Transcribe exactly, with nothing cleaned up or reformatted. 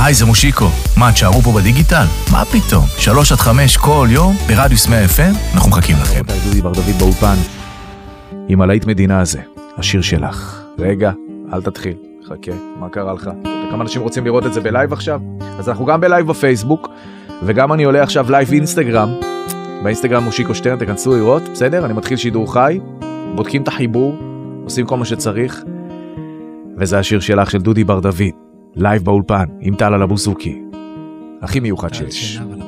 היי, זה מושיקו. מה, תשארו פה בדיגיטל? מה פתאום? שלוש עד חמש כל יום ברדיוס מאה אף אם, אנחנו מחכים לכם. דודי בר דוד באולפן, עם הלהיט מדינה הזה, השיר שלך. רגע, אל תתחיל, חכה, מה קרה לך? כמה אנשים רוצים לראות את זה בלייב עכשיו? אז אנחנו גם בלייב בפייסבוק, וגם אני עולה עכשיו לייב אינסטגרם, באינסטגרם מושיקו שטרן, תכנסו לראות, בסדר? אני מתחיל שידור חי, בודקים את החיבור, עושים כל מה שצריך, וזה השיר שלך של דודי בר דוד, לייב באולפן, עם טל על הבוסוקי, הכי מיוחד שיש.